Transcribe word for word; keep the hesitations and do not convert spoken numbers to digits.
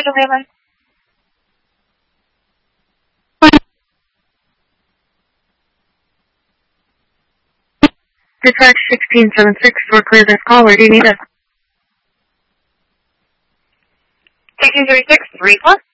schedule payment? Dispatch sixteen seventy-six, we're clear this call. Where do you need us? sixteen thirty-six, three plus?